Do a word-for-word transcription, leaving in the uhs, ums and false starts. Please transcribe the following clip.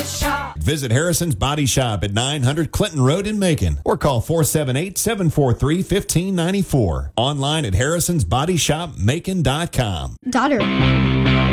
Shop. Visit Harrison's Body Shop at nine hundred Clinton Road in Macon or call four seven eight, seven four three, one five nine four. Online at harrisons body shop macon dot com. Daughter.